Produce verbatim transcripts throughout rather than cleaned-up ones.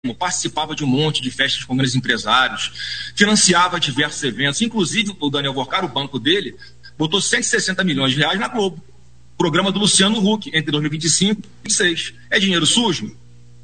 participava de um monte de festas com grandes empresários, financiava diversos eventos, inclusive o Daniel Vorcar, o banco dele, botou cento e sessenta milhões de reais na Globo. Programa do Luciano Huck, entre dois mil e vinte e cinco e dois mil e vinte e seis. É dinheiro sujo?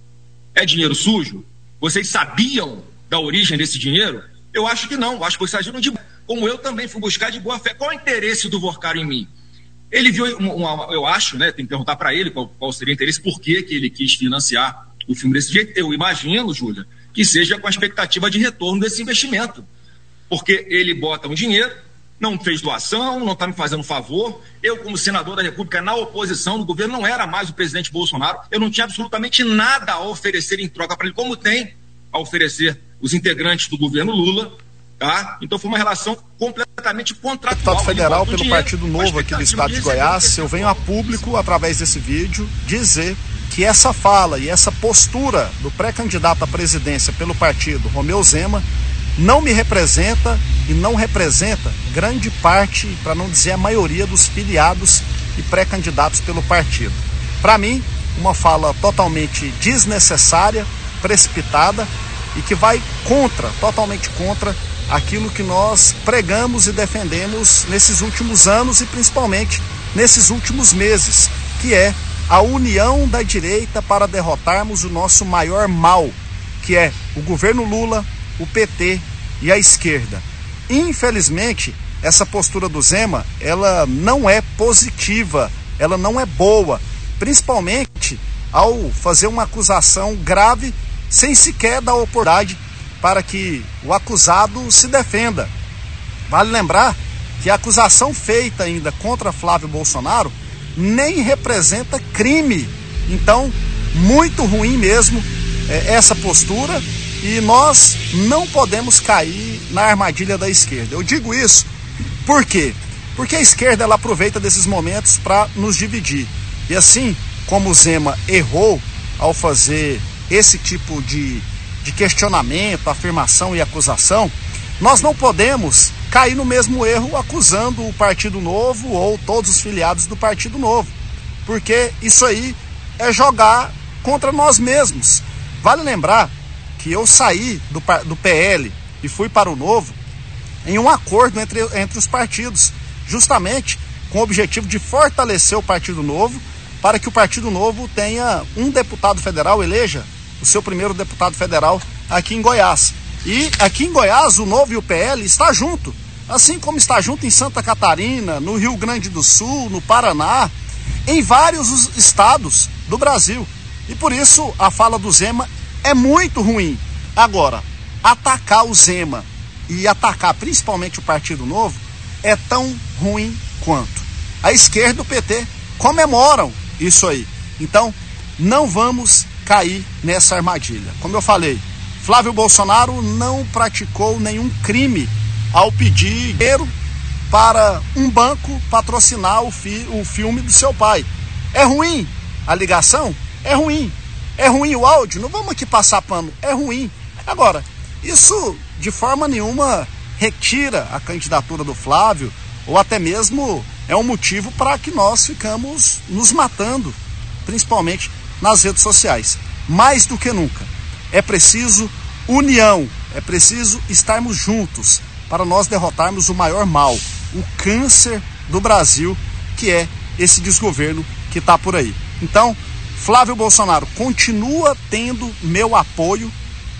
É dinheiro sujo? Vocês sabiam da origem desse dinheiro? Eu acho que não, acho que vocês agiram de... Como eu também fui buscar de boa fé. Qual é o interesse do Vorcar em mim? Ele viu, uma, uma, eu acho, né, tem que perguntar para ele qual, qual seria o interesse, por que que ele quis financiar o filme desse jeito. Eu imagino, Júlia, que seja com a expectativa de retorno desse investimento. Porque ele bota um dinheiro, não fez doação, não está me fazendo favor. Eu, como senador da República, na oposição do governo, não era mais o presidente Bolsonaro. Eu não tinha absolutamente nada a oferecer em troca para ele, como tem a oferecer os integrantes do governo Lula. Tá? Então foi uma relação completamente contratual. Deputado federal pelo dinheiro, Partido Novo aqui do estado de Goiás, eu venho a público, através desse vídeo, dizer que essa fala e essa postura do pré-candidato à presidência pelo partido, Romeu Zema, não me representa e não representa grande parte, para não dizer a maioria, dos filiados e pré-candidatos pelo partido. Para mim, uma fala totalmente desnecessária, precipitada e que vai contra, totalmente contra aquilo que nós pregamos e defendemos nesses últimos anos e principalmente nesses últimos meses, que é a união da direita para derrotarmos o nosso maior mal, que é o governo Lula, o P T e a esquerda. Infelizmente, essa postura do Zema, ela não é positiva, ela não é boa, principalmente ao fazer uma acusação grave sem sequer dar oportunidade para que o acusado se defenda. Vale lembrar que a acusação feita ainda contra Flávio Bolsonaro nem representa crime. Então, muito ruim mesmo é, essa postura, e nós não podemos cair na armadilha da esquerda. Eu digo isso por quê? Porque a esquerda ela aproveita desses momentos para nos dividir. E assim como o Zema errou ao fazer esse tipo de, de questionamento, afirmação e acusação, nós não podemos cair no mesmo erro acusando o Partido Novo ou todos os filiados do Partido Novo, porque isso aí é jogar contra nós mesmos. Vale lembrar que eu saí do, do P L e fui para o Novo em um acordo entre, entre os partidos, justamente com o objetivo de fortalecer o Partido Novo, para que o Partido Novo tenha um deputado federal, eleja o seu primeiro deputado federal aqui em Goiás. E aqui em Goiás, o Novo e o P L está junto, assim como está junto em Santa Catarina, no Rio Grande do Sul, no Paraná, em vários estados do Brasil. E por isso a fala do Zema é muito ruim. Agora, atacar o Zema e atacar principalmente o Partido Novo é tão ruim quanto. A esquerda e o P T comemoram isso aí. Então, não vamos cair nessa armadilha. Como eu falei, Flávio Bolsonaro não praticou nenhum crime ao pedir dinheiro para um banco patrocinar o, fi, o filme do seu pai. É ruim a ligação? É ruim. É ruim o áudio? Não vamos aqui passar pano. É ruim. Agora, isso de forma nenhuma retira a candidatura do Flávio, ou até mesmo é um motivo para que nós ficamos nos matando, principalmente nas redes sociais. Mais do que nunca, é preciso união, é preciso estarmos juntos para nós derrotarmos o maior mal, o câncer do Brasil, que é esse desgoverno que está por aí. Então, Flávio Bolsonaro continua tendo meu apoio,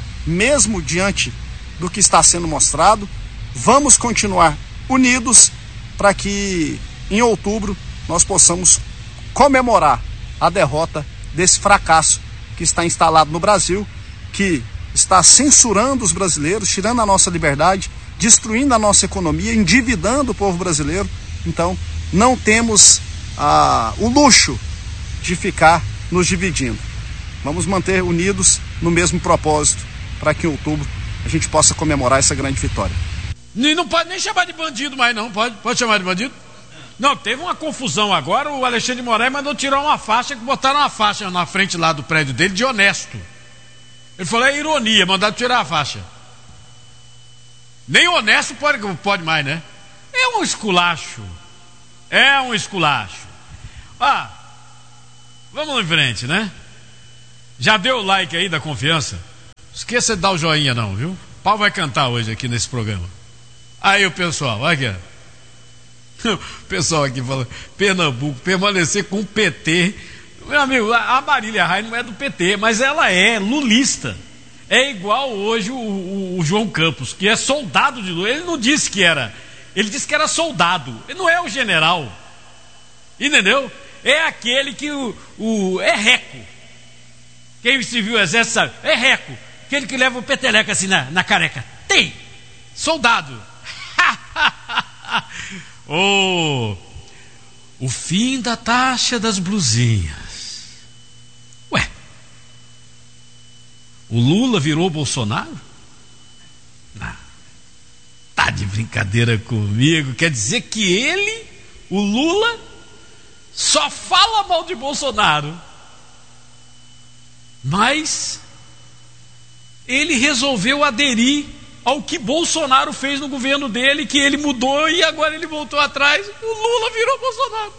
mesmo diante do que está sendo mostrado. Vamos continuar unidos para que em outubro nós possamos comemorar a derrota desse fracasso que está instalado no Brasil, que está censurando os brasileiros, tirando a nossa liberdade, destruindo a nossa economia, endividando o povo brasileiro. Então, não temos ah, o luxo de ficar nos dividindo. Vamos manter unidos no mesmo propósito, para que em outubro a gente possa comemorar essa grande vitória. E não pode nem chamar de bandido mais não, pode? Pode chamar de bandido? Não, teve uma confusão agora, o Alexandre de Moraes mandou tirar uma faixa, que botaram uma faixa na frente lá do prédio dele de honesto. Ele falou, é ironia, mandaram tirar a faixa. Nem honesto pode, pode mais, né? É um esculacho. É um esculacho. Ah, vamos em frente, né? Já deu o like aí da confiança? Esqueça de dar o joinha não, viu? O pau vai cantar hoje aqui nesse programa. Aí o pessoal, olha aqui. O pessoal aqui fala, Pernambuco, permanecer com o P T. Meu amigo, a Marília Reis não é do P T, mas ela é lulista. É igual hoje o, o, o João Campos, que é soldado de Lula. Ele não disse que era, ele disse que era soldado. Ele não é o general. Entendeu? É aquele que o, o é reco. Quem se viu o exército sabe, é reco. Aquele que leva o peteleco assim na, na careca. Tem! Soldado! oh, o fim da taxa das blusinhas. Ué, o Lula virou Bolsonaro? Não. Tá de brincadeira comigo? Quer dizer que ele, o Lula, só fala mal de Bolsonaro, mas ele resolveu aderir ao que Bolsonaro fez no governo dele, que ele mudou e agora ele voltou atrás. O Lula virou Bolsonaro.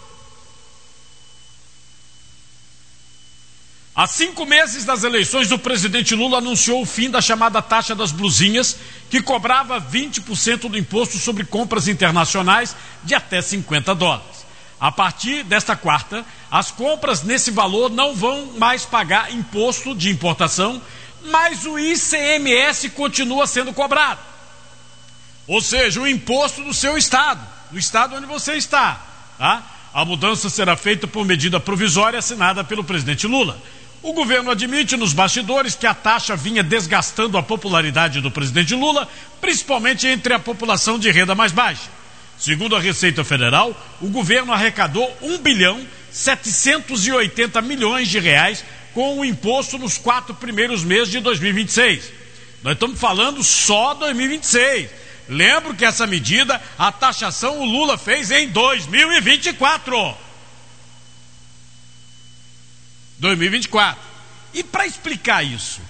Há cinco meses das eleições, o presidente Lula anunciou o fim da chamada taxa das blusinhas, que cobrava vinte por cento do imposto sobre compras internacionais de até cinquenta dólares. A partir desta quarta, as compras nesse valor não vão mais pagar imposto de importação, mas o I C M S continua sendo cobrado. Ou seja, o imposto do seu estado, do estado onde você está. Tá? A mudança será feita por medida provisória assinada pelo presidente Lula. O governo admite nos bastidores que a taxa vinha desgastando a popularidade do presidente Lula, principalmente entre a população de renda mais baixa. Segundo a Receita Federal, o governo arrecadou um bilhão setecentos e oitenta milhões de reais com o imposto nos quatro primeiros meses de dois mil e vinte e seis. Nós estamos falando só dois mil e vinte e seis. Lembro que essa medida, a taxação, o Lula fez em dois mil e vinte e quatro. dois mil e vinte e quatro. E para explicar isso,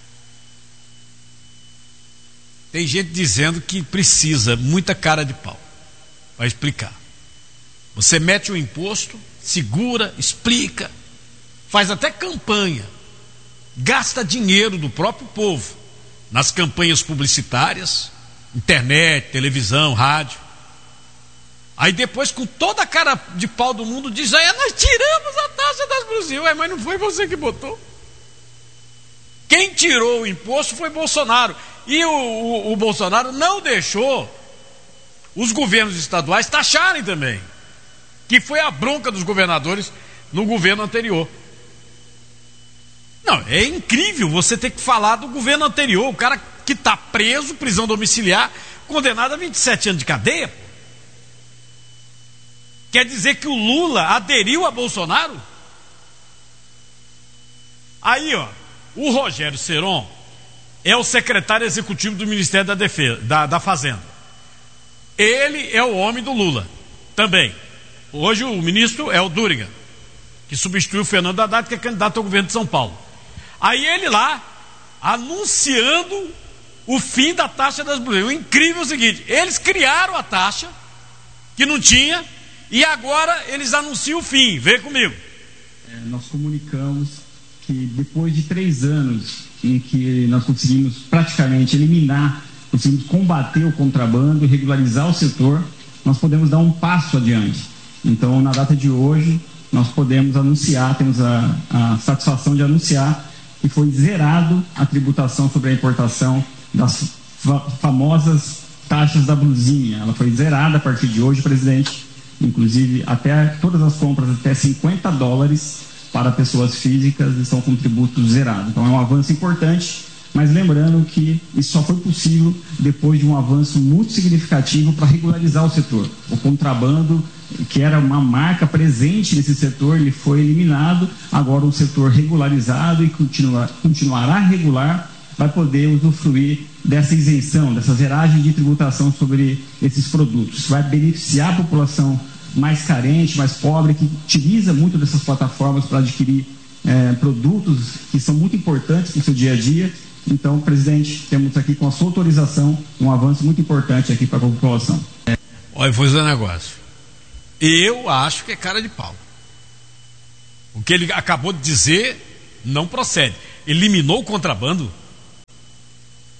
tem gente dizendo que precisa muita cara de pau para explicar. Você mete o imposto, segura, explica, faz até campanha, gasta dinheiro do próprio povo nas campanhas publicitárias, internet, televisão, rádio. Aí depois, com toda a cara de pau do mundo, diz: aí nós tiramos a taxa das blusinhas. Ué, mas não foi você que botou. Quem tirou o imposto foi Bolsonaro. E o, o, o Bolsonaro não deixou os governos estaduais taxarem também, que foi a bronca dos governadores no governo anterior. Não, é incrível você ter que falar do governo anterior, o cara que está preso, prisão domiciliar, condenado a vinte e sete anos de cadeia. Quer dizer que o Lula aderiu a Bolsonaro? Aí, ó, o Rogério Ceron é o secretário executivo do Ministério da Defesa, da, da Fazenda. Ele é o homem do Lula, também. Hoje o ministro é o Duriga, que substituiu o Fernando Haddad, que é candidato ao governo de São Paulo. Aí ele lá, anunciando o fim da taxa das blusinhas. O incrível é o seguinte: eles criaram a taxa, que não tinha, e agora eles anunciam o fim. Vem comigo. É, nós comunicamos que depois de três anos em que nós conseguimos praticamente eliminar, conseguimos combater o contrabando e regularizar o setor, nós podemos dar um passo adiante. Então, na data de hoje, nós podemos anunciar, temos a, a satisfação de anunciar que foi zerado a tributação sobre a importação das fa famosas taxas da blusinha. Ela foi zerada a partir de hoje, presidente. Inclusive, até todas as compras até cinquenta dólares para pessoas físicas estão com tributo zerado. Então é um avanço importante, mas lembrando que isso só foi possível depois de um avanço muito significativo para regularizar o setor. O contrabando, que era uma marca presente nesse setor, ele foi eliminado. Agora o setor regularizado e continua, continuará regular vai poder usufruir dessa isenção, dessa zeragem de tributação sobre esses produtos. Vai beneficiar a população mais carente, mais pobre, que utiliza muito dessas plataformas para adquirir é, produtos que são muito importantes para o seu dia a dia. Então, presidente, temos aqui com a sua autorização um avanço muito importante aqui para a população. Olha, foi o negócio. Eu acho que é cara de pau. O que ele acabou de dizer não procede. Eliminou o contrabando?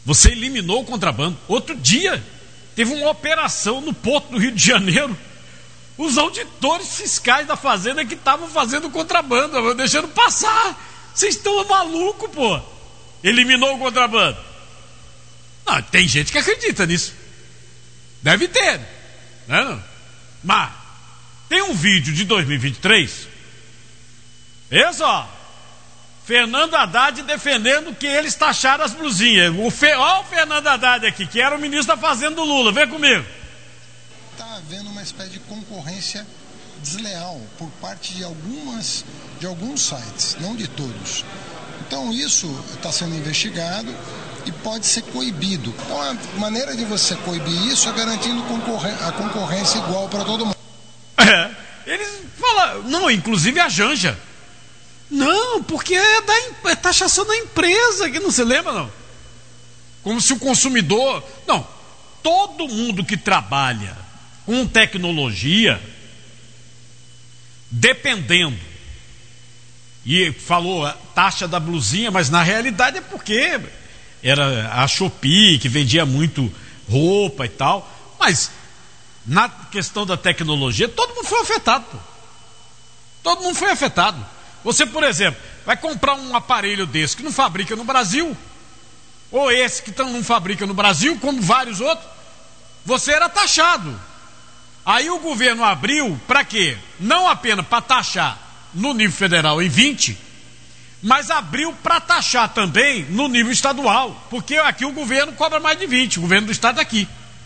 Você eliminou o contrabando. Outro dia, teve uma operação no Porto do Rio de Janeiro. Os auditores fiscais da Fazenda que estavam fazendo contrabando, deixando passar. Vocês estão malucos, pô. Eliminou o contrabando. Não, tem gente que acredita nisso. Deve ter, né? Mas tem um vídeo de dois mil e vinte e três. Esse, ó. Fernando Haddad defendendo que eles taxaram as blusinhas. O Fe... Olha o Fernando Haddad aqui, que era o ministro da Fazenda do Lula. Vem comigo. Está havendo uma espécie de concorrência desleal por parte de algumas, de alguns sites, não de todos. Então isso está sendo investigado e pode ser coibido. Então a maneira de você coibir isso é garantindo concorrê- a concorrência igual para todo mundo. É, eles falam, não, inclusive a Janja. Não, porque é da é taxação da empresa, que não se lembra, não. Como se o consumidor... Não, todo mundo que trabalha com tecnologia, dependendo, e falou a taxa da blusinha, mas na realidade é porque era a Shopee que vendia muito roupa e tal, mas na questão da tecnologia, todo mundo foi afetado, pô. Todo mundo foi afetado. Você, por exemplo, vai comprar um aparelho desse que não fabrica no Brasil, ou esse que não fabrica no Brasil, como vários outros, você era taxado. Aí o governo abriu para quê? Não apenas para taxar no nível federal em vinte, mas abriu para taxar também no nível estadual, porque aqui o governo cobra mais de vinte, o governo do estado aqui.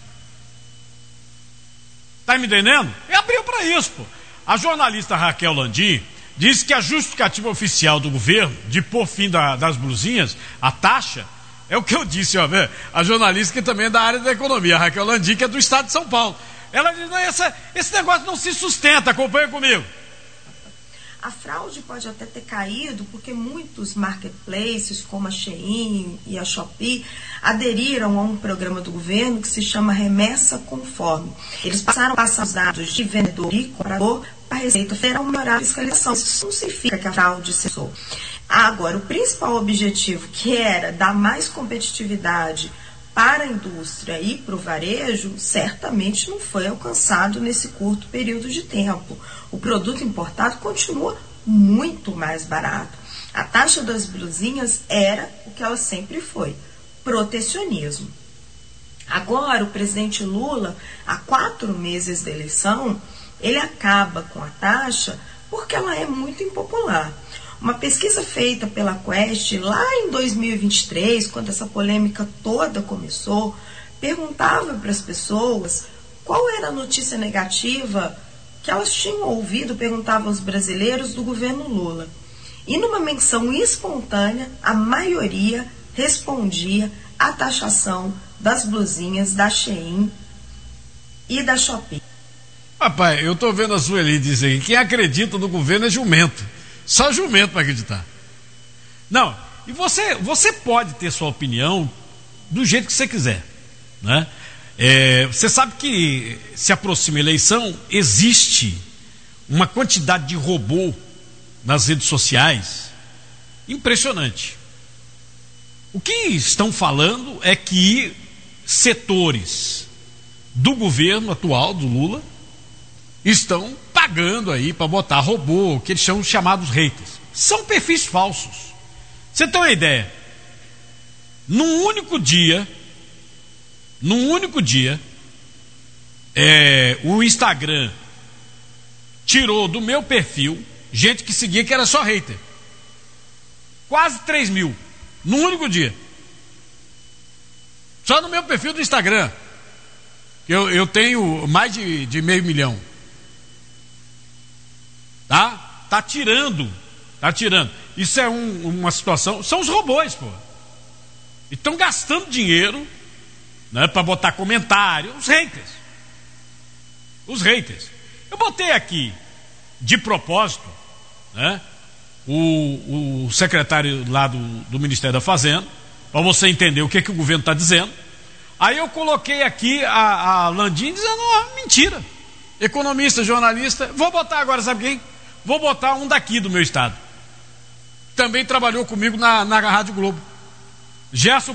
Tá me entendendo? E abriu para isso, pô. A jornalista Raquel Landim disse que a justificativa oficial do governo de pôr fim da, das blusinhas, a taxa, é o que eu disse, ó, a jornalista que também é da área da economia, a Raquel Landim, que é do estado de São Paulo. Ela diz, não, essa, esse negócio não se sustenta, acompanha comigo. A fraude pode até ter caído porque muitos marketplaces, como a Shein e a Shopee, aderiram a um programa do governo que se chama Remessa Conforme. Eles passaram a passar os dados de vendedor e comprador para a Receita Federal melhorar a fiscalização. Isso não significa que a fraude cessou. Agora, o principal objetivo, que era dar mais competitividade para a indústria e para o varejo, certamente não foi alcançado nesse curto período de tempo. O produto importado continua muito mais barato. A taxa das blusinhas era o que ela sempre foi, protecionismo. Agora, o presidente Lula, há quatro meses da eleição, ele acaba com a taxa porque ela é muito impopular. Uma pesquisa feita pela Quest lá em dois mil e vinte e três, quando essa polêmica toda começou, perguntava para as pessoas qual era a notícia negativa que elas tinham ouvido, perguntavam aos brasileiros do governo Lula. E numa menção espontânea, a maioria respondia à taxação das blusinhas da Shein e da Shopee. Rapaz, eu tô vendo a Sueli dizer que quem acredita no governo é jumento. Só jumento para acreditar. Não, e você, você pode ter sua opinião do jeito que você quiser, né? É, você sabe que se aproxima a eleição, existe uma quantidade de robô nas redes sociais impressionante. O que estão falando é que setores do governo atual, do Lula, estão pagando aí para botar robô, que eles chamam de chamados haters. São perfis falsos. Você tem uma ideia? Num único dia, num único dia, é, o Instagram tirou do meu perfil gente que seguia que era só hater. Quase três mil. Num único dia. Só no meu perfil do Instagram. Eu, eu tenho mais de, de meio milhão. Tá? Tá tirando. Tá tirando. Isso é um, uma situação. São os robôs, pô. E estão gastando dinheiro, né, para botar comentário. Os haters. Os haters. Eu botei aqui, de propósito, né, o, o secretário lá do, do Ministério da Fazenda, para você entender o que, que o governo está dizendo. Aí eu coloquei aqui a, a Landim dizendo, ah, mentira. Economista, jornalista. Vou botar agora, sabe quem? Vou botar um daqui do meu estado. Também trabalhou comigo na, na Rádio Globo. Gerson